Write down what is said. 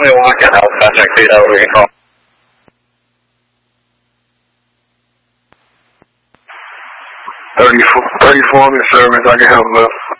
me walk in. I'll contact you over your call. Thirty-four in service. I can help, love.